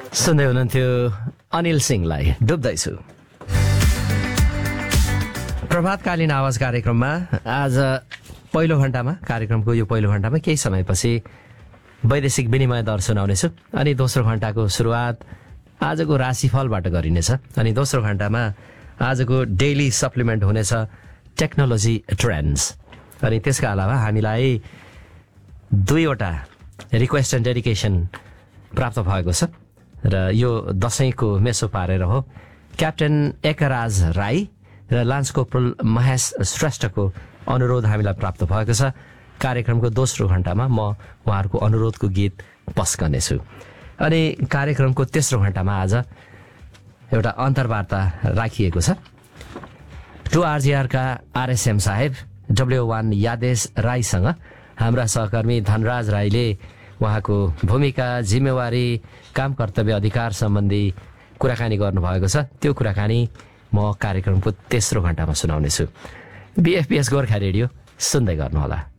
सुन्दै हुनुहुन्थ्यो अनिल सिंहलाई डुब्दैछु। प्रभातकालीन आवाज कार्यक्रममा आज पहिलो घण्टामा कार्यक्रमको यो पहिलो घण्टामा केही समयपछि वैदेशिक विनिमय दर सुनाउनेछु अनि दोस्रो घण्टाको सुरुवात आजको राशिफलबाट गरिनेछ अनि दोस्रो घण्टामा आजको डेली सप्लिमेन्ट हुनेछ टेक्नोलोजी ट्रेन्ड्स अनि त्यसका अलावा हामीलाई 2वटा रिक्वेस्ट एन्ड डेडिकेसन प्राप्त भएको छ र यो दशैंको मेसो पारेर हो। क्याप्टेन एकराज राई र लान्स कोर्पोरल महेश श्रेष्ठको अनुरोध हामीलाई प्राप्त भएको छ। कार्यक्रमको दोस्रो घण्टामा म उहाँहरूको अनुरोधको गीत पस्कनेछु अनि कार्यक्रमको तेस्रो घण्टामा आज एउटा अन्तर्वार्ता राखिएको छ। 2RGR का RSM साहेब W1 यादेश राईसँग हाम्रा सहकर्मी धनराज राईले उहाँको भूमिका, जिम्मेवारी, काम कर्तव्य अधिकार सम्बन्धी कुराकानी गर्नुभएको छ। त्यो कुराकानी म कार्यक्रमको तेस्रो घण्टामा सुनाउनेछु। BFPS गोर्खा रेडियो सुन्दै गर्नुहोला।